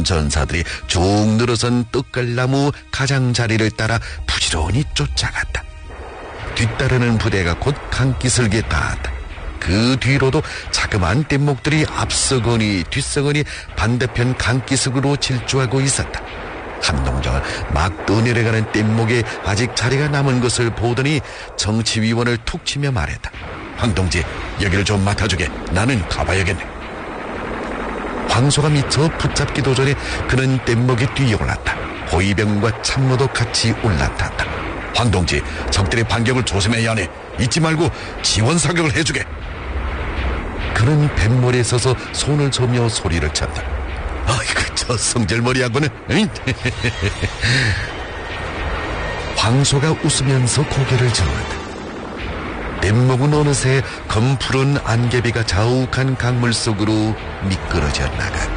전사들이 쭉 늘어선 떡갈나무 가장자리를 따라 부지런히 쫓아갔다. 뒤따르는 부대가 곧 강기슭에 닿았다. 그 뒤로도 자그마한 뗏목들이 앞서거니 뒤서거니 반대편 강기슭으로 질주하고 있었다. 함동정은 막 떠내려가는 뗏목에 아직 자리가 남은 것을 보더니 정치위원을 툭 치며 말했다. 황동지, 여기를 좀 맡아주게. 나는 가봐야겠네. 황소가 미쳐 붙잡기도 전에 그는 뗏목에 뛰어올랐다. 호위병과 참모도 같이 올라탔다. 황동지, 적들의 반격을 조심해야 하네. 잊지 말고 지원 사격을 해주게. 그는 뱃머리에 서서 손을 저며 소리를 쳤다. 아이고, 저 성질머리하고는. 황소가 웃으면서 고개를 저었다. 뗏목은 어느새 검푸른 안개비가 자욱한 강물 속으로 미끄러져 나갔다.